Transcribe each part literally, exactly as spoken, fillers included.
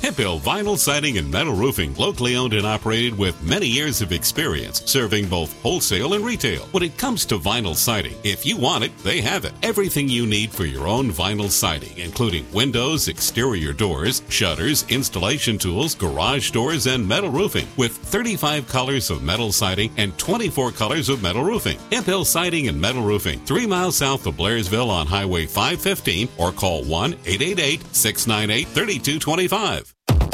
Hemp Hill Vinyl Siding and Metal Roofing, locally owned and operated with many years of experience, serving both wholesale and retail. When it comes to vinyl siding, if you want it, they have it. Everything you need for your own vinyl siding, including windows, exterior doors, shutters, installation tools, garage doors, and metal roofing, with thirty-five colors of metal siding and twenty-four colors of metal roofing. Hemp Hill Siding and Metal Roofing, three miles south of Blairsville on Highway five fifteen, or call one eight eight eight, six nine eight, three two two five.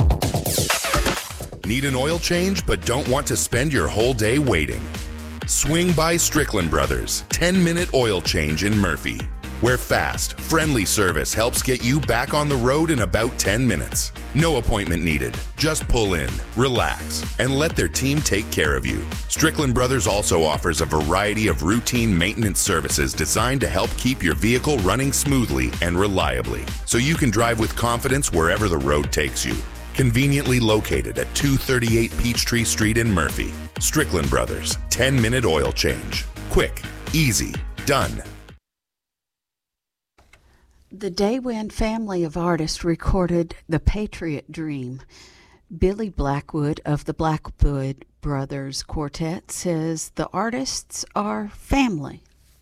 Need an oil change but don't want to spend your whole day waiting? Swing by Strickland Brothers, ten-minute oil change in Murphy, where fast, friendly service helps get you back on the road in about ten minutes. No appointment needed. Just pull in, relax, and let their team take care of you. Strickland Brothers also offers a variety of routine maintenance services designed to help keep your vehicle running smoothly and reliably, so you can drive with confidence wherever the road takes you. Conveniently located at two thirty-eight Peachtree Street in Murphy. Strickland Brothers, ten-minute oil change. Quick, easy, done. The Daywin family of artists recorded The Patriot Dream. Billy Blackwood of the Blackwood Brothers Quartet says the artists are family.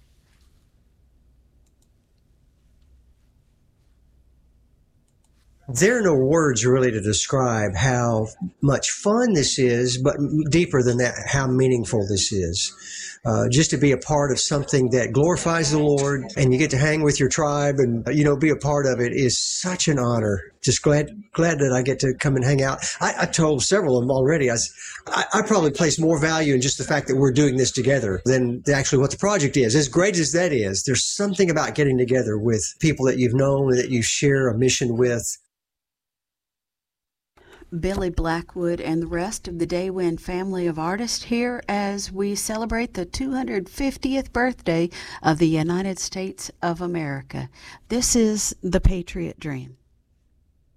There are no words really to describe how much fun this is, but deeper than that, how meaningful this is. Uh, just to be a part of something that glorifies the Lord, and you get to hang with your tribe and, you know, be a part of it is such an honor. Just glad glad that I get to come and hang out. I, I've told several of them already. I, I, I probably place more value in just the fact that we're doing this together than actually what the project is. As great as that is, there's something about getting together with people that you've known and that you share a mission with. Billy Blackwood and the rest of the Daywin family of artists here as we celebrate the two hundred fiftieth birthday of the United States of America. This is The Patriot Dream.